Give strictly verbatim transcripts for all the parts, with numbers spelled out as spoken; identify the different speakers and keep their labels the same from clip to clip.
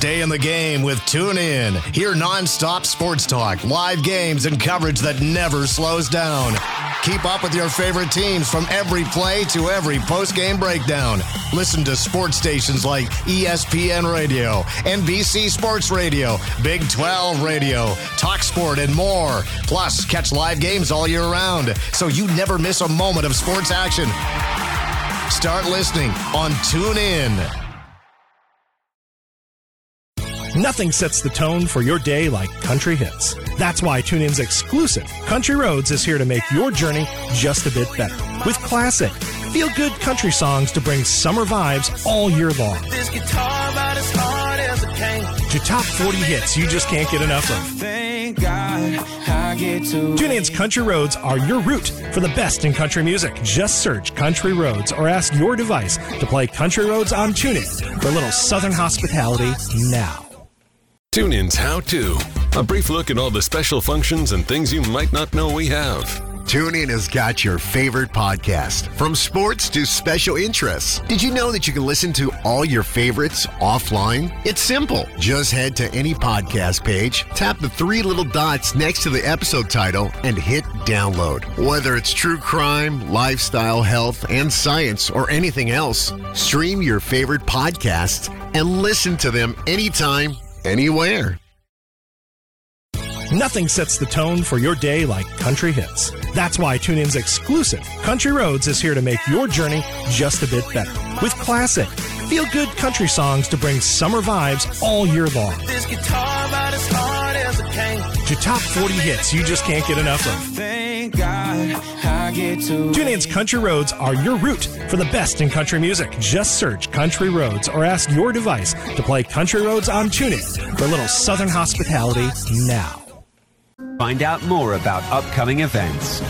Speaker 1: Stay in the game with TuneIn. Hear nonstop sports talk, live games, and coverage that never slows down. Keep up with your favorite teams from every play to every post-game breakdown. Listen to sports stations like E S P N Radio, N B C Sports Radio, Big twelve Radio, TalkSport, and more. Plus, catch live games all year round, so you never miss a moment of sports action. Start listening on TuneIn.
Speaker 2: Nothing sets the tone for your day like country hits. That's why TuneIn's exclusive Country Roads is here to make your journey just a bit better. With classic, feel-good country songs to bring summer vibes all year long. This guitar about as hard as it came. To top forty hits you just can't get enough of. Thank God I get to TuneIn's Country Roads are your route for the best in country music. Just search Country Roads or ask your device to play Country Roads on TuneIn for a little southern hospitality now.
Speaker 3: TuneIn's How To. A brief look at all the special functions and things you might not know we have.
Speaker 4: TuneIn has got your favorite podcast, from sports to special interests. Did you know that you can listen to all your favorites offline? It's simple. Just head to any podcast page, tap the three little dots next to the episode title, and hit download. Whether it's true crime, lifestyle, health, and science, or anything else, stream your favorite podcasts and listen to them anytime, anywhere.
Speaker 2: Nothing sets the tone for your day like country hits. That's why TuneIn's exclusive Country Roads is here to make your journey just a bit better. With classic, feel-good country songs to bring summer vibes all year long. This guitar about as hard as it came. To top forty hits you just can't get enough of. Thank God I get to TuneIn's Country Roads are your route for the best in country music. Just search Country Roads or ask your device to play Country Roads on TuneIn for a little southern hospitality now.
Speaker 5: Find out more about upcoming events.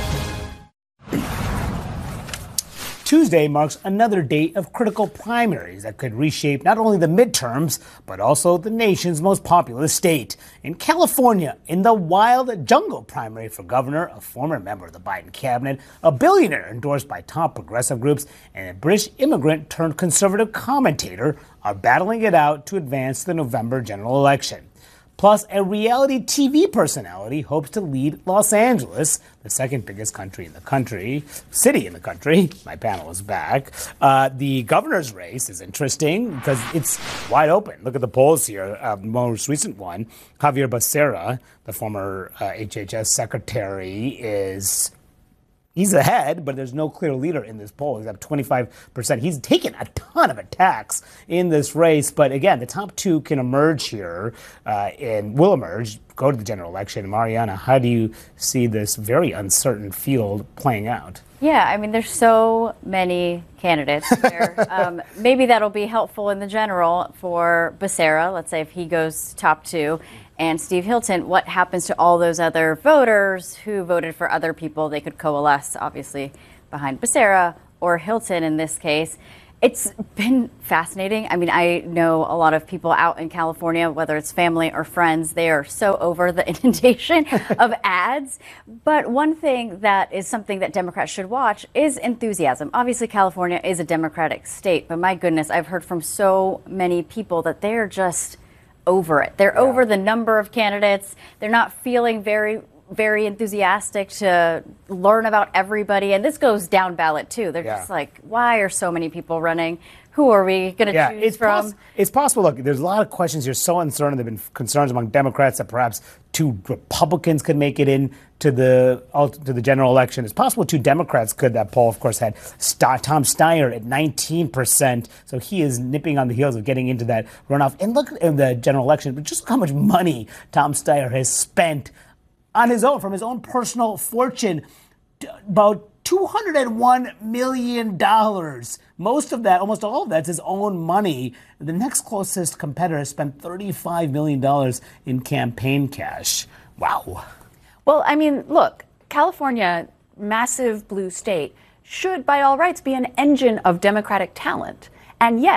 Speaker 6: Tuesday marks another day of critical primaries that could reshape not only the midterms, but also the nation's most populous state. In California, in the wild jungle primary for governor, a former member of the Biden cabinet, a billionaire endorsed by top progressive groups, and a British immigrant turned conservative commentator are battling it out to advance the November general election. Plus, a reality T V personality hopes to lead Los Angeles, the second biggest country in the country, city in the country. My panel is back. Uh, the governor's race is interesting because it's wide open. Look at the polls here. Uh, most recent one, Xavier Becerra, the former uh, H H S secretary, is... He's ahead, but there's no clear leader in this poll. He's at twenty-five percent. He's taken a ton of attacks in this race. But again, the top two can emerge here uh, and will emerge, go to the general election. Mariana, how do you see this very uncertain field playing out?
Speaker 7: Yeah, I mean, there's so many candidates there. um, maybe that'll be helpful in the general for Becerra. Let's say if he goes top two. And Steve Hilton, what happens to all those other voters who voted for other people? They could coalesce, obviously, behind Becerra or Hilton in this case. It's been fascinating. I mean, I know a lot of people out in California, whether it's family or friends, they are so over the inundation of ads. But one thing that is something that Democrats should watch is enthusiasm. Obviously, California is a Democratic state, but my goodness, I've heard from so many people that they're just over it. They're yeah. over the number of candidates. They're not feeling very, very enthusiastic to learn about everybody. And this goes down ballot, too. They're yeah. just like, why are so many people running? Who are we going to yeah, choose
Speaker 6: it's
Speaker 7: from?
Speaker 6: Poss- it's possible. Look, there's a lot of questions here, so uncertain. There have been concerns among Democrats that perhaps two Republicans could make it in to the to the general election. It's possible two Democrats could. That poll, of course, had St- Tom Steyer at nineteen percent. So he is nipping on the heels of getting into that runoff. And look at the general election, but just look how much money Tom Steyer has spent on his own, from his own personal fortune, about two hundred one million dollars. Most of that, almost all of that's his own money. The next closest competitor spent thirty-five million dollars in campaign cash. Wow.
Speaker 8: Well, I mean, look, California, massive blue state, should by all rights be an engine of Democratic talent. And yet,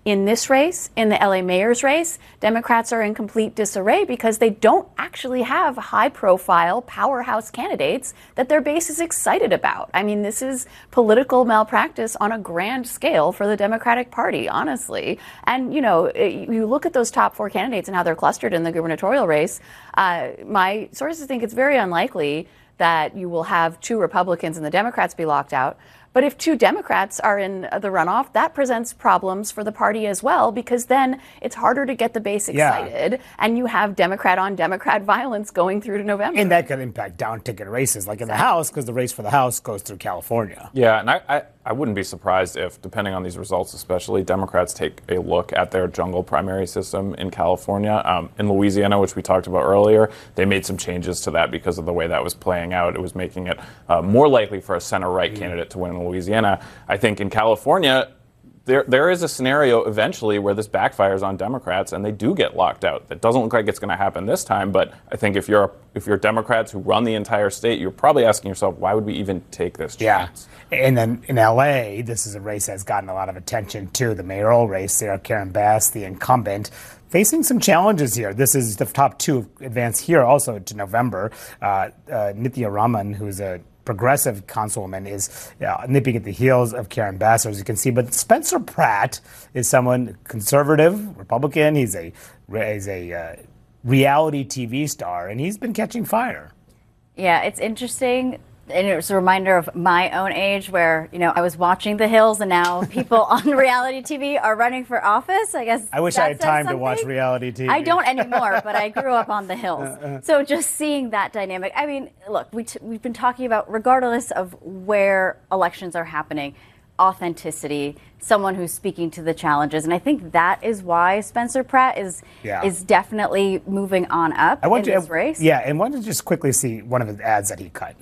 Speaker 8: in this race, in the L A mayor's race, Democrats are in complete disarray because they don't actually have high-profile powerhouse candidates that their base is excited about. I mean, this is political malpractice on a grand scale for the Democratic Party, honestly. And, you know, you look at those top four candidates and how they're clustered in the gubernatorial race, uh, my sources think it's very unlikely that you will have two Republicans and the Democrats be locked out. But if two Democrats are in the runoff, that presents problems for the party as well, because then it's harder to get the base excited, yeah. and you have Democrat on Democrat violence going through to November.
Speaker 6: And that could impact down-ticket races, like in the House, because the race for the House goes through California.
Speaker 9: Yeah, and I, I, I wouldn't be surprised if, depending on these results especially, Democrats take a look at their jungle primary system in California. Um, in Louisiana, which we talked about earlier, they made some changes to that because of the way that was playing out. It was making it uh, more likely for a center-right mm-hmm. candidate to win in Louisiana. I think in California, there there is a scenario eventually where this backfires on Democrats and they do get locked out. That doesn't look like it's going to happen this time, but I think if you're if you're Democrats who run the entire state, you're probably asking yourself, why would we even take this chance?
Speaker 6: Yeah. And then in L A, this is a race that's gotten a lot of attention too. The mayoral race, Sarah Karen Bass, the incumbent, facing some challenges here. This is the top two advance here also to November. Uh, uh, Nithya Raman, who's a progressive councilwoman, is uh, nipping at the heels of Karen Bass, as you can see. But Spencer Pratt is someone conservative, Republican. He's a he's a uh, reality T V star, and he's been catching fire.
Speaker 7: Yeah, it's interesting. And it's a reminder of my own age where, you know, I was watching The Hills and now people on reality T V are running for office. I guess
Speaker 6: I wish I had time to watch reality T V.
Speaker 7: I don't anymore, but I grew up on The Hills. So just seeing that dynamic. I mean, look, we t- we've been talking about, regardless of where elections are happening, authenticity, someone who's speaking to the challenges. And I think that is why Spencer Pratt is yeah. is definitely moving on up I want in to, this race.
Speaker 6: Yeah, and why don't you just quickly see one of his ads that he cut.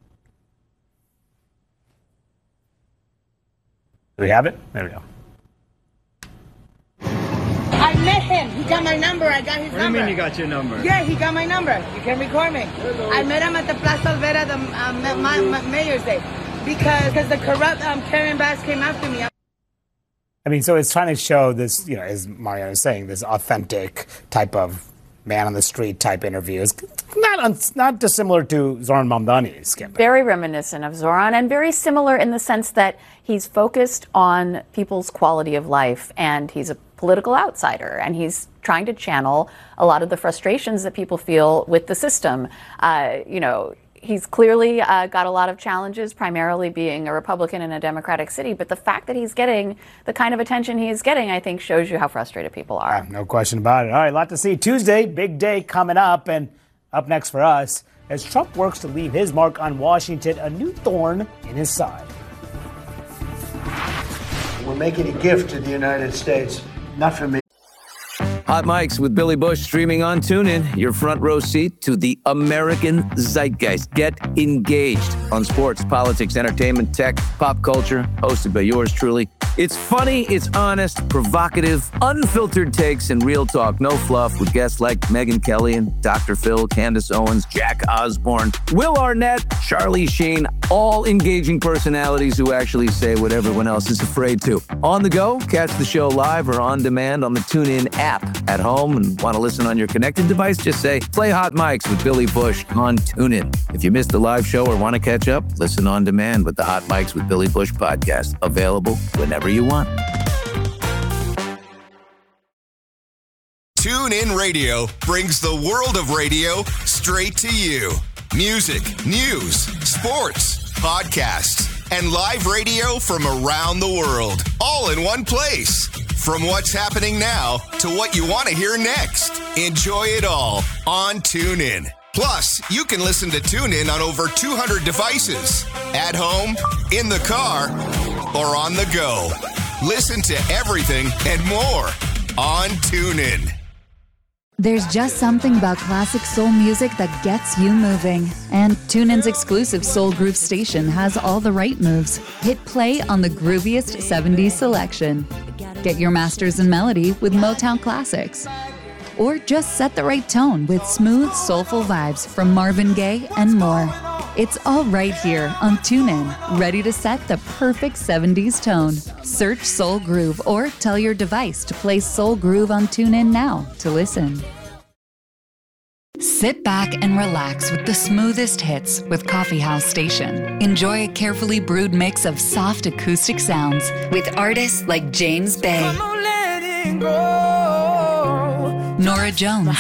Speaker 6: Do we have it? There we go.
Speaker 10: I met him. He got my number. I got his
Speaker 11: what
Speaker 10: number.
Speaker 11: What do you mean you got your number?
Speaker 10: Yeah, he got my number. You can record me. I met him at the Plaza Olvera, the um, my, my Mayor's Day, because because the corrupt um, Karen Bass came after me.
Speaker 6: I mean, so it's trying to show this, you know, as Mariana is saying, this authentic type of man on the street type interviews. Not un- not dissimilar to Zoran Mamdani's skip.
Speaker 8: Very reminiscent of Zoran, and very similar in the sense that he's focused on people's quality of life, and he's a political outsider, and he's trying to channel a lot of the frustrations that people feel with the system. Uh, you know, he's clearly uh, got a lot of challenges, primarily being a Republican in a Democratic city, but the fact that he's getting the kind of attention he is getting, I think, shows you how frustrated people are.
Speaker 6: Yeah, no question about it. All right, a lot to see. Tuesday, big day coming up, and up next for us, as Trump works to leave his mark on Washington, a new thorn in his side.
Speaker 12: We're making a gift to the United States, not for me.
Speaker 13: Hot Mics with Billy Bush streaming on TuneIn. Your front row seat to the American zeitgeist. Get engaged on sports, politics, entertainment, tech, pop culture. Hosted by yours truly. It's funny, it's honest, provocative, unfiltered takes, and real talk. No fluff with guests like Megyn Kelly and Doctor Phil, Candace Owens, Jack Osborne, Will Arnett, Charlie Sheen. All engaging personalities who actually say what everyone else is afraid to. On the go, catch the show live or on demand on the TuneIn app. At home and want to listen on your connected device, just say, play Hot Mics with Billy Bush on TuneIn. If you missed the live show or want to catch up, listen on demand with the Hot Mics with Billy Bush podcast. Available whenever you want.
Speaker 14: TuneIn Radio brings the world of radio straight to you. Music, news, sports, podcasts, and live radio from around the world, all in one place. From what's happening now to what you want to hear next. Enjoy it all on TuneIn. Plus, you can listen to TuneIn on over two hundred devices. At home, in the car, or on the go. Listen to everything and more on TuneIn.
Speaker 15: There's just something about classic soul music that gets you moving. And TuneIn's exclusive Soul Groove station has all the right moves. Hit play on the grooviest seventies selection. Get your masters in melody with Motown classics. Or just set the right tone with smooth, soulful vibes from Marvin Gaye and more. It's all right here on TuneIn, ready to set the perfect seventies tone. Search Soul Groove or tell your device to play Soul Groove on TuneIn now to listen. Sit back and relax with the smoothest hits with Coffee House Station. Enjoy a carefully brewed mix of soft acoustic sounds with artists like James Bay, Nora Jones,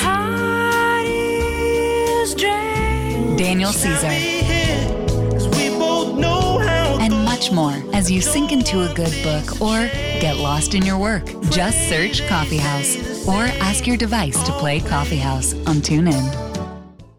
Speaker 15: Daniel Caesar, and much more as you sink into a good book or get lost in your work. Just search Coffee House or ask your device to play Coffee House on TuneIn.